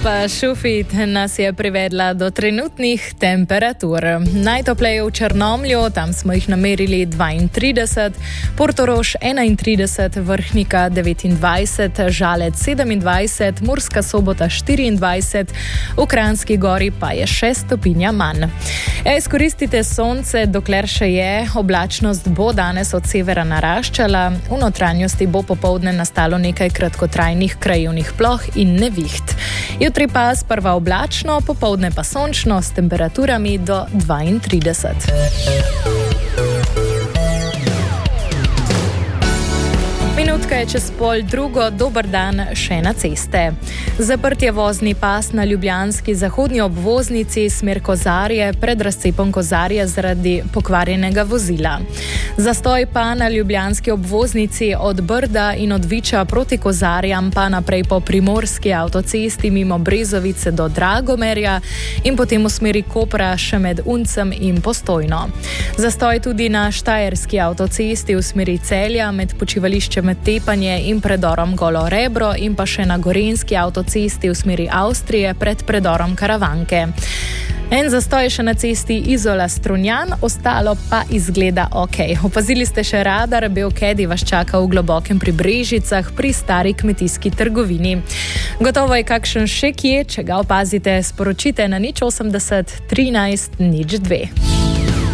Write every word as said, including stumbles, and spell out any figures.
Gospa Šufit nas je privedla do trenutnih temperatur. Najtopleje v Črnomlju, tam smo jih namerili dvaintrideset, Portorož enaintrideset, Vrhnika devetindvajset, Žalec sedemindvajset, Murska Sobota štiriindvajset, v Kranjski Gori pa je še stopinja manj. Ja, izkoristite sonce, dokler še je. Oblačnost bo danes od severa naraščala, v notranjosti bo popoldne nastalo nekaj kratkotrajnih krajevnih ploh in neviht. Jutri pa sprva oblačno, popoldne pa sončno s temperaturami do dvaintrideset. Minutka je čez pol drugo, dober dan še na ceste. Zaprt je vozni pas na ljubljanski zahodni obvoznici smer Kozarje pred razcepom Kozarje zaradi pokvarjenega vozila. Zastoj pa na ljubljanski obvoznici od Brda in od Viča proti Kozarjam pa naprej po primorski avtocesti mimo Brezovice do Dragomerja in potem v smeri Kopra še med Uncem in Postojno. Zastoj tudi na štajerski avtocesti v smeri Celja med počivališčem Tepanje in predorom Golo Rebro in pa še na gorenjski avtocesti v smeri Avstrije pred predorom Karavanke. En zastoj še na cesti Izola-Strunjan, ostalo pa izgleda ok. Opazili ste še radar, Belkedi vas čaka v globokem pri Brežicah pri stari kmetijski trgovini. Gotovo je kakšen še kje, če ga opazite, sporočite na nič osemdeset trinajst nič dve.